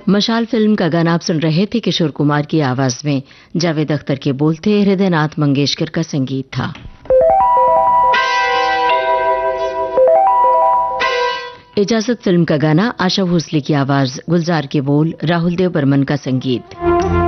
मशाल फिल्म का गाना आप सुन रहे थे किशोर कुमार की आवाज में। जावेद अख्तर के बोल थे, हृदयनाथ मंगेशकर का संगीत था। इजाजत फिल्म का गाना आशा भोसले की आवाज, गुलजार के बोल, राहुल देव बर्मन का संगीत।